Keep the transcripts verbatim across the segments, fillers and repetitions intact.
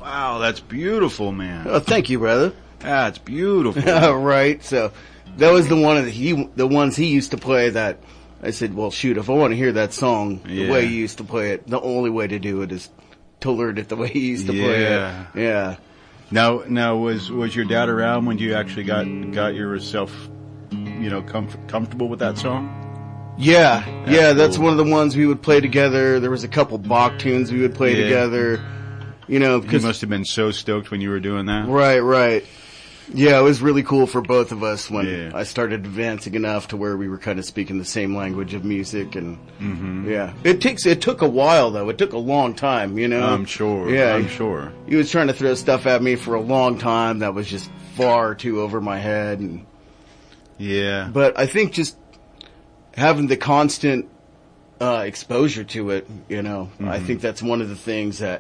Wow, that's beautiful, man. Oh, thank you, brother. That's beautiful. Right. So that was the one of the, he, the ones he used to play that I said, well, shoot, if I want to hear that song Yeah. the way he used to play it, the only way to do it is to learn it the way he used to Yeah. play it. Yeah. Now, now was was your dad around when you actually got got yourself, you know, comf- comfortable with that song? Yeah. That's yeah, that's cool. one of the ones we would play together. There was a couple Bach tunes we would play Yeah. together. You know, You because must have been so stoked when you were doing that. right, right. Yeah, it was really cool for both of us when Yeah. I started advancing enough to where we were kind of speaking the same language of music, and Mm-hmm. yeah, it takes it took a while though. It took a long time, you know. I'm sure. Yeah, I'm sure. He was trying to throw stuff at me for a long time that was just far too over my head, and Yeah. but I think just having the constant uh, exposure to it, you know, I Mm-hmm. think that's one of the things that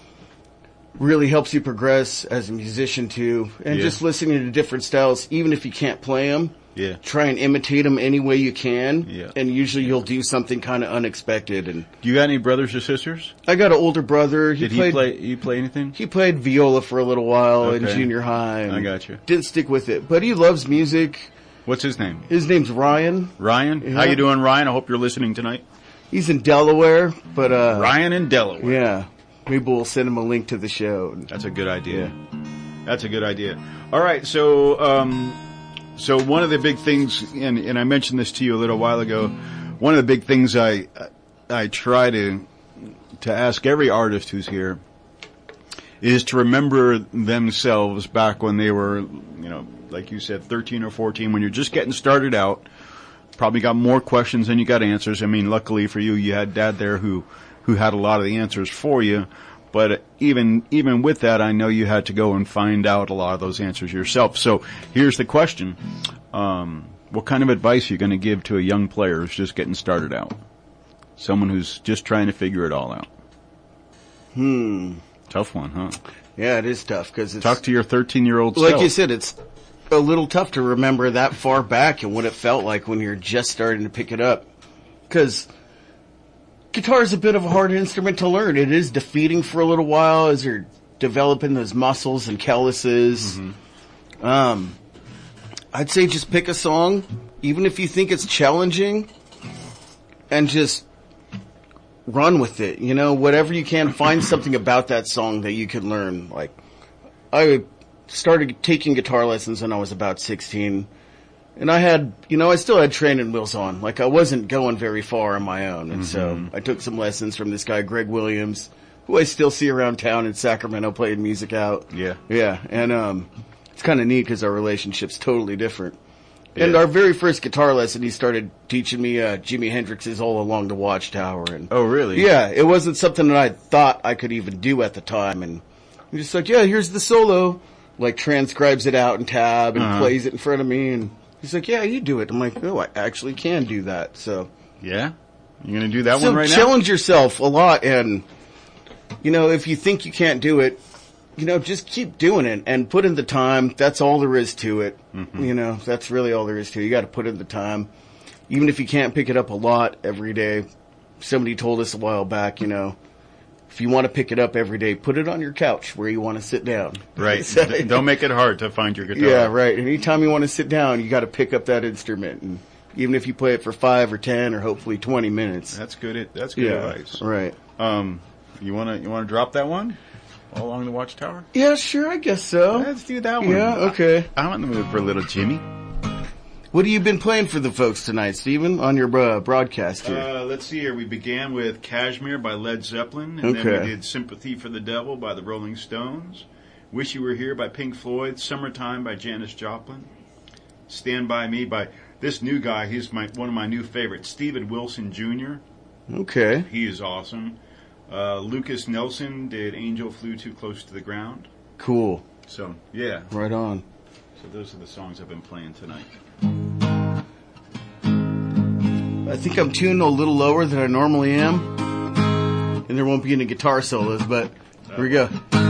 really helps you progress as a musician too. And Yeah. just listening to different styles, even if you can't play them, Yeah. try and imitate them any way you can. Yeah. And usually you'll do something kind of unexpected. And Do you got any brothers or sisters? I got an older brother. He Did played, he play? You play anything? He played viola for a little while in Okay. junior high. And I got you. Didn't stick with it, but he loves music. What's his name? His name's Ryan. Ryan. How Yeah. you doing, Ryan? I hope you're listening tonight. He's in Delaware, but uh, Ryan in Delaware. yeah, maybe we'll send him a link to the show. That's a good idea. That's a good idea. All right, so um, so one of the big things, and, and I mentioned this to you a little while ago. One of the big things I I try to to ask every artist who's here is to remember themselves back when they were, you know, like you said, thirteen or fourteen, when you're just getting started out. Probably got more questions than you got answers. I mean, luckily for you, you had Dad there who, who had a lot of the answers for you. But even, even with that, I know you had to go and find out a lot of those answers yourself. So here's the question. Um, what kind of advice are you going to give to a young player who's just getting started out? Someone who's just trying to figure it all out. Hmm. Tough one, huh? Yeah, it is tough because it's Talk to your thirteen-year-old like self. you said, it's a little tough to remember that far back and what it felt like when you're just starting to pick it up. Because guitar is a bit of a hard instrument to learn. It is defeating for a little while as you're developing those muscles and calluses. Mm-hmm. Um, I'd say just pick a song, even if you think it's challenging, and just run with it. You know, whatever you can, find something about that song that you can learn. Like, I started taking guitar lessons when I was about sixteen. And I had, you know, I still had training wheels on. Like, I wasn't going very far on my own. And Mm-hmm. so I took some lessons from this guy, Greg Williams, who I still see around town in Sacramento playing music out. Yeah. Yeah. And um, it's kind of neat because our relationship's totally different. And Yeah. our very first guitar lesson, he started teaching me uh, Jimi Hendrix's All Along the Watchtower. And Oh, really? yeah, it wasn't something that I thought I could even do at the time. And I'm just like, yeah, here's the solo. Like, transcribes it out in tab and Uh-huh. plays it in front of me. And he's like, yeah, you do it. I'm like, oh, I actually can do that. So, Yeah? You're going to do that so one right now? challenge yourself a lot. And, you know, if you think you can't do it, you know, just keep doing it and put in the time. That's all there is to it. Mm-hmm. You know, that's really all there is to it. You got to put in the time. Even if you can't pick it up a lot every day. Somebody told us a while back, you know, if you want to pick it up every day, put it on your couch where you want to sit down. Right. So- D- Don't make it hard to find your guitar. yeah, right. Anytime you want to sit down, you got to pick up that instrument. And even if you play it for five or ten or hopefully twenty minutes. That's good. That's good Yeah, advice. right. Um, you wanna you wanna drop that one? All Along the Watchtower? Yeah, sure, I guess so. Let's do that one. Yeah, okay. I'm in the mood for a little Jimmy. What have you been playing for the folks tonight, Steven, on your uh, broadcast here? Uh, let's see here. We began with Kashmir by Led Zeppelin, and then Okay. we did Sympathy for the Devil by the Rolling Stones, Wish You Were Here by Pink Floyd, Summertime by Janis Joplin, Stand By Me by this new guy. He's my one of my new favorites, Steven Wilson Junior Okay. He is awesome. Uh, Lucas Nelson did Angel Flew Too Close to the Ground. Cool. So, yeah. Right on. So those are the songs I've been playing tonight. I think I'm tuned a little lower than I normally am. And there won't be any guitar solos, but here we go.